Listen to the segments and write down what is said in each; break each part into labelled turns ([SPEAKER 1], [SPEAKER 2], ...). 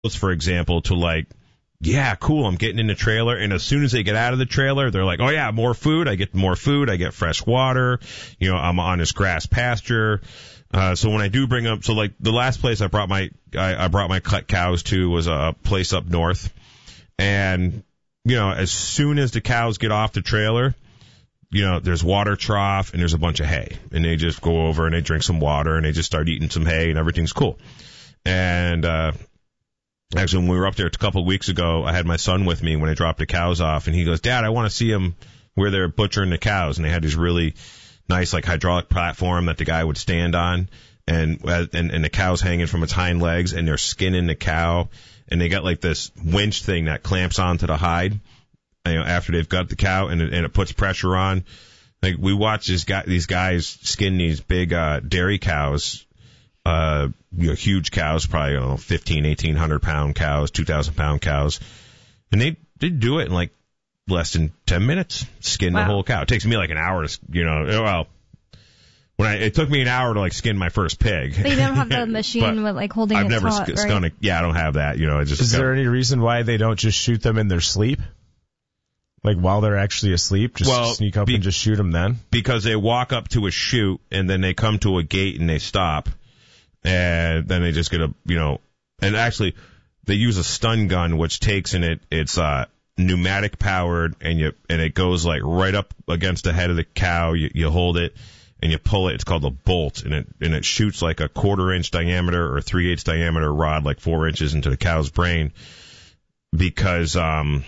[SPEAKER 1] for example, to like, yeah, cool, I'm getting in the trailer, and as soon as they get out of the trailer, they're like, oh yeah, more food, I get more food, I get fresh water, I'm on this grass pasture. So when I do bring up, so like the last place I brought my cut cows to was a place up north, and as soon as the cows get off the trailer, there's water trough and there's a bunch of hay, and they just go over and they drink some water and they just start eating some hay and everything's cool. And actually, when we were up there a couple of weeks ago, I had my son with me when I dropped the cows off, and he goes, Dad, I want to see them where they're butchering the cows, and they had these really nice like hydraulic platform that the guy would stand on, and the cow's hanging from its hind legs, and they're skinning the cow, and they got like this winch thing that clamps onto the hide, after they've got the cow, and it puts pressure on. Like we watch these guys skin these big dairy cows, huge cows, probably 1,500-1,800 pound cows, 2,000 pound cows, and they do it in like less than 10 minutes, skin the whole cow. It takes me like an hour to, it took me an hour to like skin my first pig.
[SPEAKER 2] But you don't have the machine with like holding
[SPEAKER 1] I've
[SPEAKER 2] it
[SPEAKER 1] never
[SPEAKER 2] taut,
[SPEAKER 1] skun
[SPEAKER 2] right?
[SPEAKER 1] I don't have that.
[SPEAKER 3] Is there any reason why they don't just shoot them in their sleep? Like while they're actually asleep, sneak up and just shoot them then? Because
[SPEAKER 1] they walk up to a chute and then they come to a gate and they stop, and then they just get and actually they use a stun gun which takes it's pneumatic powered, and it goes like right up against the head of the cow. You hold it and you pull it. It's called a bolt, and it shoots like a 1/4 inch diameter or 3/8 diameter rod, like 4 inches into the cow's brain, because the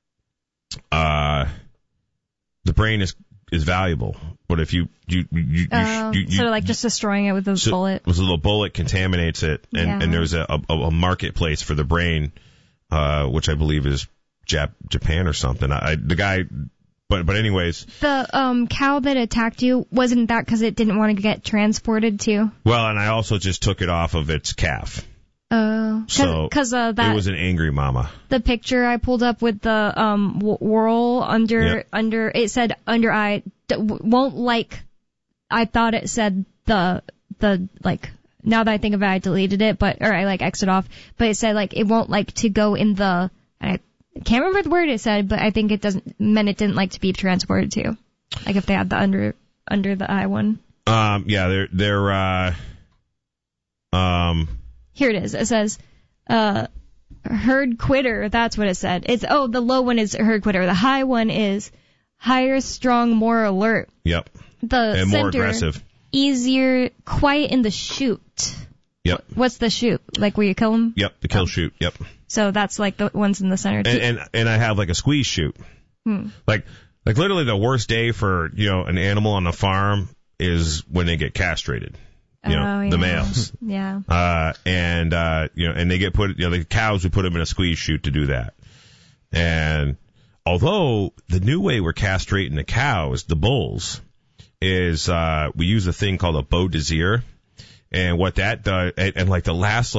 [SPEAKER 1] brain is valuable. But if you
[SPEAKER 2] sort of like just destroying it with a bullet.
[SPEAKER 1] With a little bullet contaminates it, and there's a marketplace for the brain, which I believe is Japan or something. But anyways.
[SPEAKER 2] The cow that attacked you, wasn't that because it didn't want to get transported too?
[SPEAKER 1] Well, and I also just took it off of its calf.
[SPEAKER 2] Because
[SPEAKER 1] it was an angry mama.
[SPEAKER 2] The picture I pulled up with the whorl under it said under eye won't like. I thought it said the like. Now that I think of it, I deleted it, or I like exited off. But it said like it won't like to go in the. I can't remember the word it said, but I think it didn't like to be transported to. Like if they had the under the eye one.
[SPEAKER 1] Yeah, they're
[SPEAKER 2] Here it is. It says, herd quitter. That's what it said. The low one is herd quitter. The high one is higher, strong, more alert.
[SPEAKER 1] Yep.
[SPEAKER 2] And
[SPEAKER 1] more aggressive.
[SPEAKER 2] Easier, quiet in the shoot.
[SPEAKER 1] Yep.
[SPEAKER 2] What's the shoot? Like where you kill them?
[SPEAKER 1] Yep, the kill shoot. Yep.
[SPEAKER 2] So that's like the ones in the center.
[SPEAKER 1] And I have like a squeeze shoot. Like literally the worst day for, an animal on the farm is when they get castrated. The males.
[SPEAKER 2] Yeah.
[SPEAKER 1] And they get put, the cows, we put them in a squeeze chute to do that. And although the new way we're castrating the cows, the bulls, is, we use a thing called a Beau Désir. And what that does, and like the last,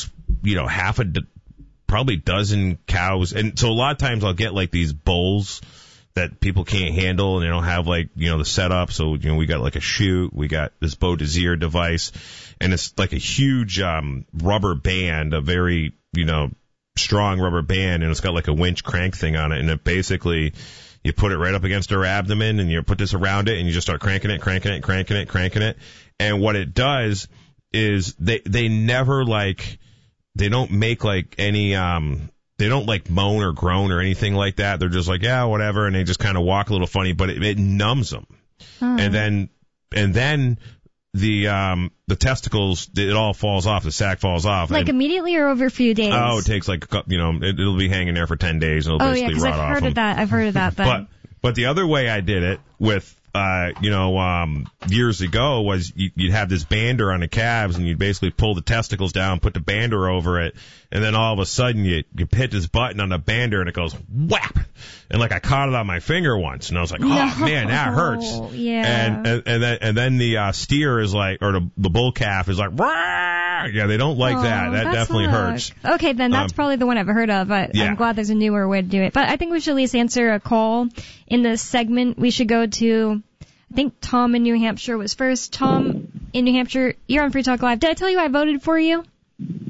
[SPEAKER 1] probably dozen cows. And so a lot of times I'll get like these bulls that people can't handle, and they don't have the setup. So, we got like a chute, we got this Beau Désir device, and it's like a huge, rubber band, a very, strong rubber band, and it's got like a winch crank thing on it, and it basically, you put it right up against her abdomen, and you put this around it, and you just start cranking it. And what it does is they never they don't make any, they don't moan or groan or anything like that. They're just like, yeah, whatever. And they just kind of walk a little funny, but it numbs them. And then the testicles, it all falls off. The sack falls off.
[SPEAKER 2] Immediately or over a few days?
[SPEAKER 1] Oh, it takes it'll be hanging there for 10 days. And it'll basically rot off.
[SPEAKER 2] I've heard of that.
[SPEAKER 1] But the other way I did it with, years ago was you'd have this bander on the calves, and you'd basically pull the testicles down, put the bander over it, and then all of a sudden you hit this button on the bander and it goes whap, and I caught it on my finger once, and I was like, man, that hurts.
[SPEAKER 2] Yeah.
[SPEAKER 1] And then the steer is or the bull calf is like, rah! Yeah, they don't like that. That definitely hurts.
[SPEAKER 2] Okay, then that's probably the one I've heard of. I'm glad there's a newer way to do it. But I think we should at least answer a call in this segment. We should go to, I think Tom in New Hampshire was first. Tom in New Hampshire, you're on Free Talk Live. Did I tell you I voted for you?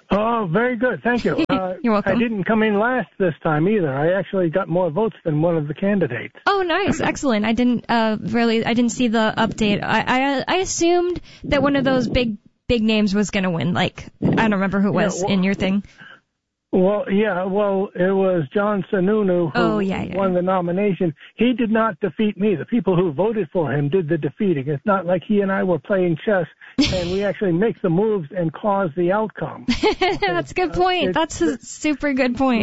[SPEAKER 4] Oh, very good. Thank you.
[SPEAKER 2] You're welcome.
[SPEAKER 4] I didn't come in last this time either. I actually got more votes than one of the candidates.
[SPEAKER 2] Oh, nice. Excellent. I didn't see the update. I assumed that one of those big names was going to win. Like, I don't remember who it was in your thing.
[SPEAKER 4] Well, it was John Sununu who won the nomination. He did not defeat me. The people who voted for him did the defeating. It's not like he and I were playing chess, and we actually make the moves and cause the outcome.
[SPEAKER 2] That's a good point. That's a super good point.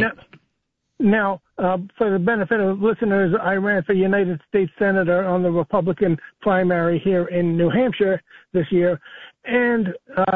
[SPEAKER 4] Now, for the benefit of listeners, I ran for United States Senator on the Republican primary here in New Hampshire this year, and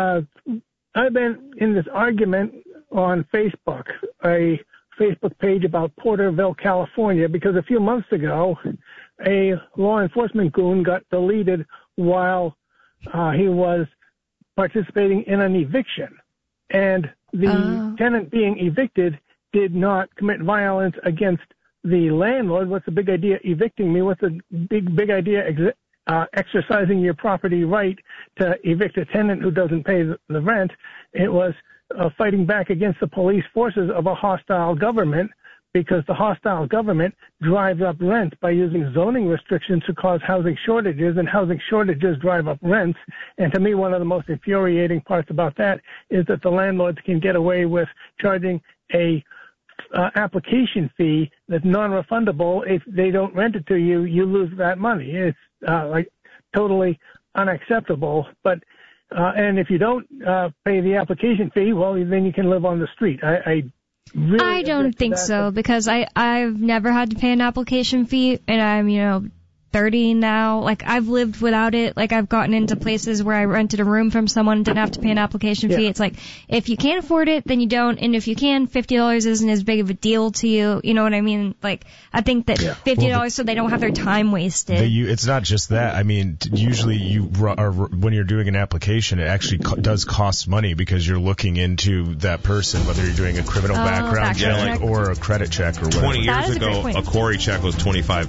[SPEAKER 4] I've been in this argument on Facebook, a Facebook page about Porterville, California, because a few months ago, a law enforcement goon got deleted while he was participating in an eviction. And the tenant being evicted did not commit violence against the landlord. What's the big idea evicting me? What's the big idea exercising your property right to evict a tenant who doesn't pay the rent? It was fighting back against the police forces of a hostile government, because the hostile government drives up rent by using zoning restrictions to cause housing shortages, and housing shortages drive up rents. And to me, one of the most infuriating parts about that is that the landlords can get away with charging a application fee that's non-refundable. If they don't rent it to you, you lose that money. It's like totally unacceptable. But and if you don't pay the application fee, well, then you can live on the street. I don't
[SPEAKER 2] think so, because I've never had to pay an application fee, and I'm 30 now. Like, I've lived without it. Like, I've gotten into places where I rented a room from someone and didn't have to pay an application fee. It's like, if you can't afford it, then you don't. And if you can, $50 isn't as big of a deal to you. You know what I mean? Like, I think that $50 so they don't have their time wasted.
[SPEAKER 3] It's not just that. I mean, usually when you're doing an application, it actually does cost money, because you're looking into that person, whether you're doing a criminal background check or a credit check or whatever.
[SPEAKER 1] 20 years ago, a Corey check was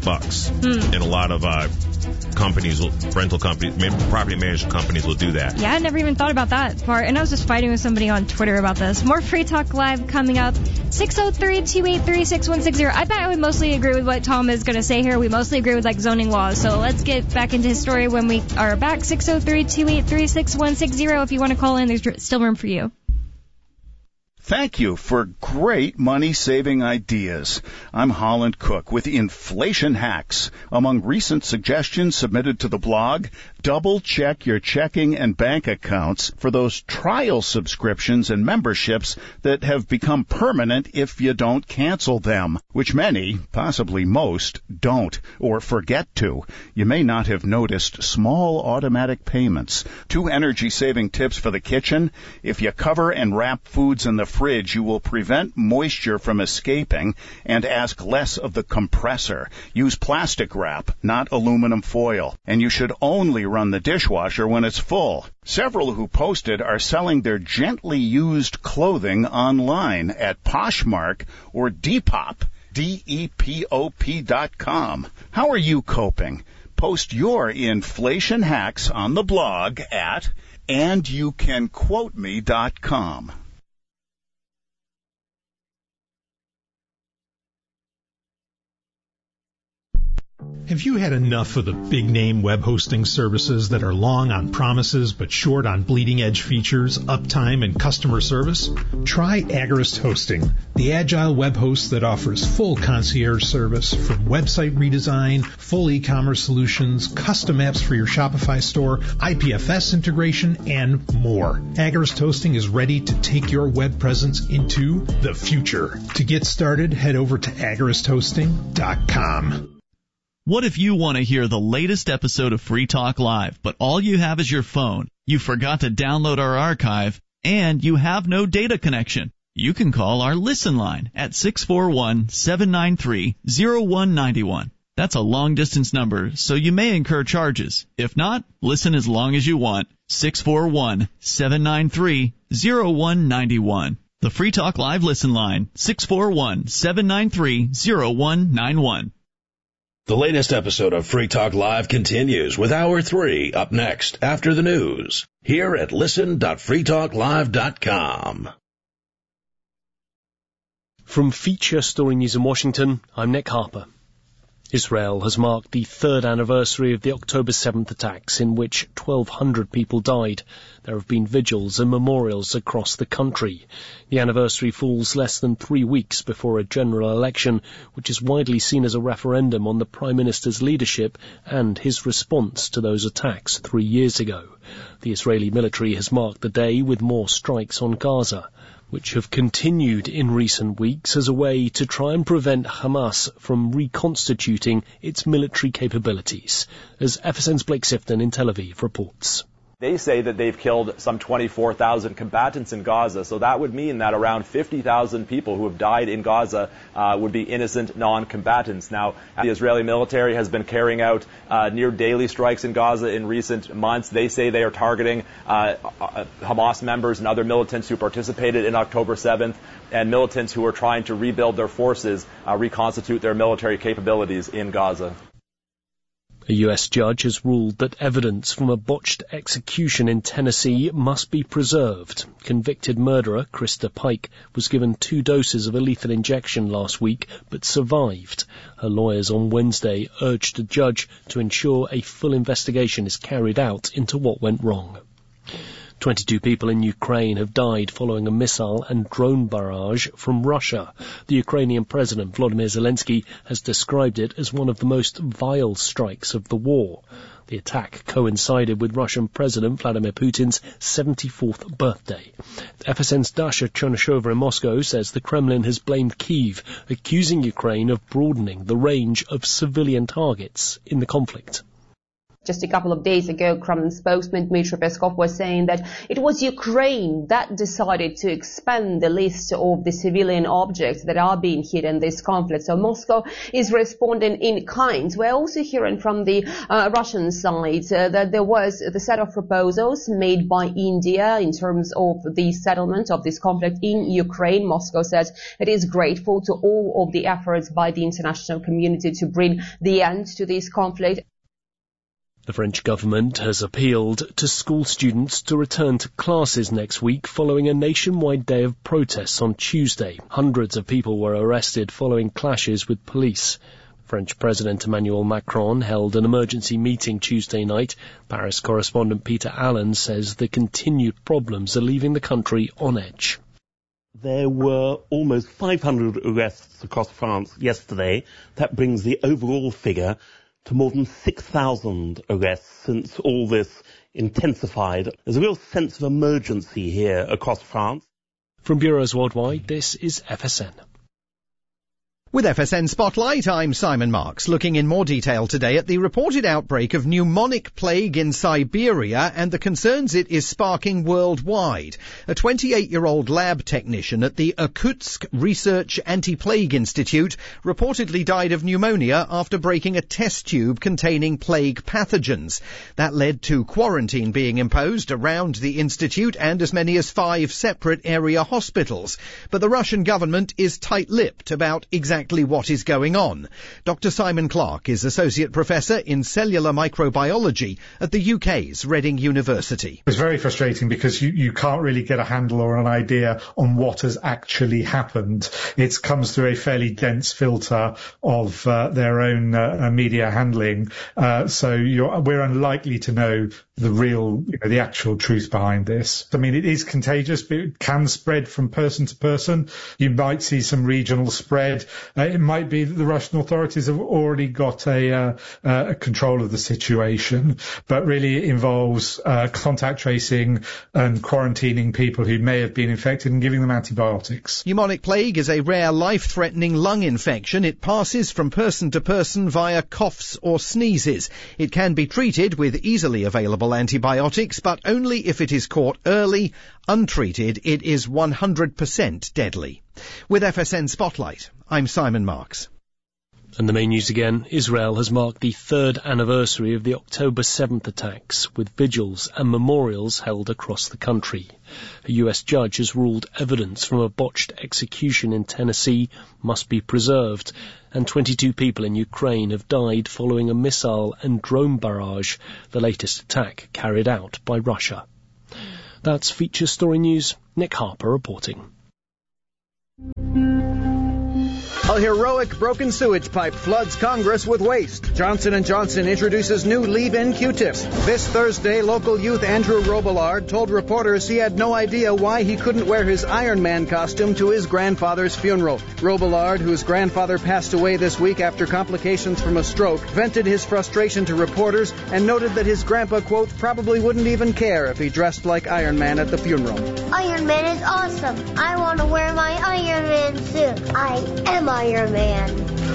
[SPEAKER 1] $25. And a lot of companies, rental companies, property management companies will do that.
[SPEAKER 2] Yeah, I never even thought about that part. And I was just fighting with somebody on Twitter about this. More Free Talk Live coming up. 603-283-6160. I bet I would mostly agree with what Tom is going to say here. We mostly agree with, like, zoning laws. So let's get back into his story when we are back. 603-283-6160. If you want to call in, there's still room for you.
[SPEAKER 5] Thank you for great money-saving ideas. I'm Holland Cook with Inflation Hacks. Among recent suggestions submitted to the blog, double-check your checking and bank accounts for those trial subscriptions and memberships that have become permanent if you don't cancel them, which many, possibly most, don't or forget to. You may not have noticed small automatic payments. 2 energy-saving tips for the kitchen. If you cover and wrap foods in the fridge, you will prevent moisture from escaping and ask less of the compressor. Use plastic wrap, not aluminum foil. And you should only run the dishwasher when it's full. Several who posted are selling their gently used clothing online at Poshmark or Depop, DEPOP.com. How are you coping? Post your inflation hacks on the blog at andyoucanquoteme.com.
[SPEAKER 6] Have you had enough of the big-name web hosting services that are long on promises but short on bleeding-edge features, uptime, and customer service? Try Agorist Hosting, the agile web host that offers full concierge service from website redesign, full e-commerce solutions, custom apps for your Shopify store, IPFS integration, and more. Agorist Hosting is ready to take your web presence into the future. To get started, head over to agoristhosting.com.
[SPEAKER 7] What if you want to hear the latest episode of Free Talk Live, but all you have is your phone, you forgot to download our archive, and you have no data connection? You can call our Listen line at 641-793-0191. That's a long-distance number, so you may incur charges. If not, listen as long as you want. 641-793-0191. The Free Talk Live Listen line, 641-793-0191.
[SPEAKER 8] The latest episode of Free Talk Live continues with Hour 3 up next after the news here at listen.freetalklive.com.
[SPEAKER 9] From Feature Story News in Washington, I'm Nick Harper. Israel has marked the third anniversary of the October 7th attacks, in which 1,200 people died. There have been vigils and memorials across the country. The anniversary falls less than 3 weeks before a general election, which is widely seen as a referendum on the Prime Minister's leadership and his response to those attacks 3 years ago. The Israeli military has marked the day with more strikes on Gaza, which have continued in recent weeks as a way to try and prevent Hamas from reconstituting its military capabilities, as FSN's Blake Sifton in Tel Aviv reports.
[SPEAKER 10] They say that they've killed some 24,000 combatants in Gaza, so that would mean that around 50,000 people who have died in Gaza would be innocent non-combatants. Now, the Israeli military has been carrying out near daily strikes in Gaza in recent months. They say they are targeting Hamas members and other militants who participated in October 7th, and militants who are trying to rebuild their forces, reconstitute their military capabilities in Gaza.
[SPEAKER 9] A U.S. judge has ruled that evidence from a botched execution in Tennessee must be preserved. Convicted murderer Krista Pike was given 2 doses of a lethal injection last week, but survived. Her lawyers on Wednesday urged the judge to ensure a full investigation is carried out into what went wrong. 22 people in Ukraine have died following a missile and drone barrage from Russia. The Ukrainian President Volodymyr Zelensky has described it as one of the most vile strikes of the war. The attack coincided with Russian President Vladimir Putin's 74th birthday. FSN's Dasha Chernyshova in Moscow says the Kremlin has blamed Kyiv, accusing Ukraine of broadening the range of civilian targets in the conflict.
[SPEAKER 11] Just a couple of days ago, Kremlin spokesman Dmitry Peskov was saying that it was Ukraine that decided to expand the list of the civilian objects that are being hit in this conflict. So Moscow is responding in kind. We're also hearing from the Russian side that there was the set of proposals made by India in terms of the settlement of this conflict in Ukraine. Moscow says it is grateful to all of the efforts by the international community to bring the end to this conflict.
[SPEAKER 9] The French government has appealed to school students to return to classes next week following a nationwide day of protests on Tuesday. Hundreds of people were arrested following clashes with police. French President Emmanuel Macron held an emergency meeting Tuesday night. Paris correspondent Peter Allen says the continued problems are leaving the country on edge.
[SPEAKER 12] There were almost 500 arrests across France yesterday. That brings the overall figure to more than 6,000 arrests since all this intensified. There's a real sense of emergency here across France.
[SPEAKER 9] From bureaus worldwide, this is FSN.
[SPEAKER 13] With FSN Spotlight, I'm Simon Marks, looking in more detail today at the reported outbreak of pneumonic plague in Siberia and the concerns it is sparking worldwide. A 28-year-old lab technician at the Irkutsk Research Anti-Plague Institute reportedly died of pneumonia after breaking a test tube containing plague pathogens. That led to quarantine being imposed around the institute and as many as 5 separate area hospitals. But the Russian government is tight-lipped about exactly what is going on. Dr. Simon Clark is Associate Professor in Cellular Microbiology at the UK's Reading University.
[SPEAKER 14] It's very frustrating because you can't really get a handle or an idea on what has actually happened. It comes through a fairly dense filter of their own media handling. So we're unlikely to know the real, the actual truth behind this. I mean, it is contagious, but it can spread from person to person. You might see some regional spread. It might be that the Russian authorities have already got a control of the situation, but really it involves contact tracing and quarantining people who may have been infected and giving them antibiotics.
[SPEAKER 13] Pneumonic plague is a rare life-threatening lung infection. It passes from person to person via coughs or sneezes. It can be treated with easily available antibiotics, but only if it is caught early. Untreated, it is 100% deadly. With FSN Spotlight, I'm Simon Marks.
[SPEAKER 9] And the main news again, Israel has marked the third anniversary of the October 7th attacks, with vigils and memorials held across the country. A US judge has ruled evidence from a botched execution in Tennessee must be preserved, and 22 people in Ukraine have died following a missile and drone barrage, the latest attack carried out by Russia. That's Feature Story News. Nick Harper reporting.
[SPEAKER 15] A heroic broken sewage pipe floods Congress with waste. Johnson & Johnson introduces new leave-in Q-tips. This Thursday, local youth Andrew Robillard told reporters he had no idea why he couldn't wear his Iron Man costume to his grandfather's funeral. Robillard, whose grandfather passed away this week after complications from a stroke, vented his frustration to reporters and noted that his grandpa, quote, probably wouldn't even care if he dressed like Iron Man at the funeral.
[SPEAKER 16] Iron Man is awesome. I want to wear my Iron Man suit. I am Iron Man.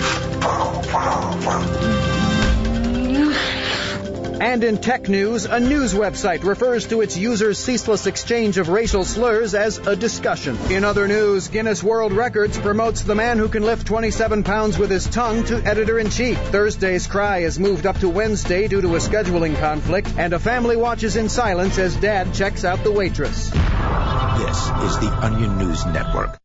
[SPEAKER 15] And in tech news, a news website refers to its users' ceaseless exchange of racial slurs as a discussion. In other news, Guinness World Records promotes the man who can lift 27 pounds with his tongue to editor-in-chief. Thursday's cry is moved up to Wednesday due to a scheduling conflict, and a family watches in silence as Dad checks out the waitress.
[SPEAKER 17] This is the Onion News Network.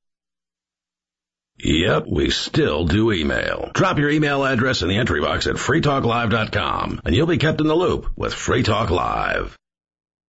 [SPEAKER 8] Yep, we still do email. Drop your email address in the entry box at freetalklive.com, and you'll be kept in the loop with Free Talk Live.